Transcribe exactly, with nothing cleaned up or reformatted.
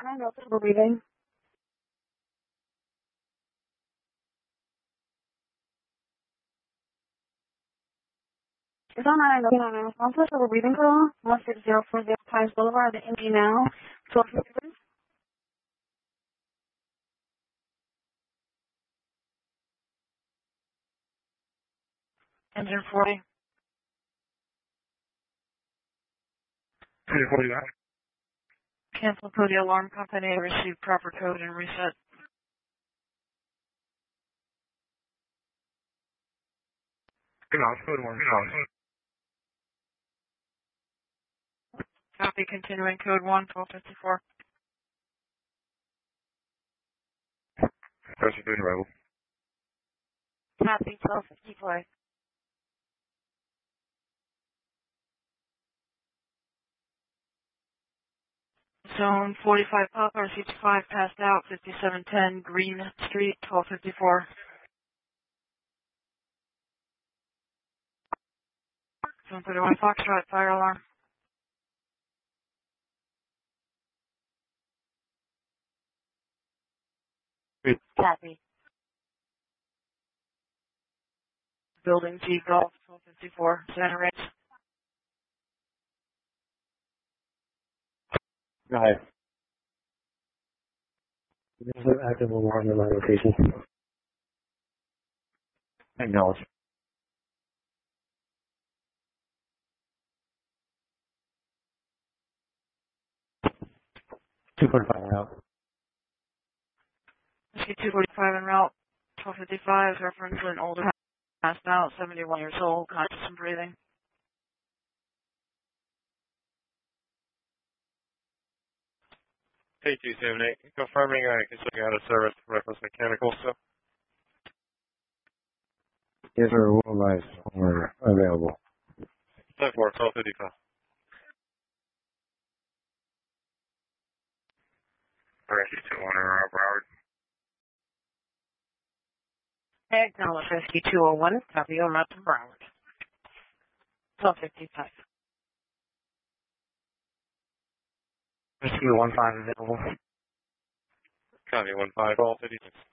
I know people breathing. It's on nine oh nine. Responsible for breathing call. one six zero four zero Pines Boulevard, the Indy now. twelve fifty. Engine forty. Hey, what do you got? Cancel code the alarm company. Receive proper code and reset. Good on, code one, good on. Copy. Continuing code one twelve fifty-four. Pressure three arrival. Copy. twelve fifty-four. Zone forty-five Papa, R C five passed out, fifty-seven ten Green Street, twelve fifty-four. Zone thirty-one Foxtrot, fire alarm. Wait. Copy. Building G Golf, twelve fifty-four, center range. Go ahead. There's an active alarm in my location. Acknowledge. two forty-five out. Whiskey two forty-five en route, twelve fifty-five, reference an older passed out, seventy-one years old, conscious and breathing. Hey, two seven eight. Confirming I can check out of service reference mechanical stuff. Yes, sir. We'll rise when we're available. ten four, twelve fifty-five. Rescue two one, Broward. Acknowledge Rescue two oh one, copy on route to Broward. twelve fifty-five. Rescue one five available. Copy one five, twelve fifty-six.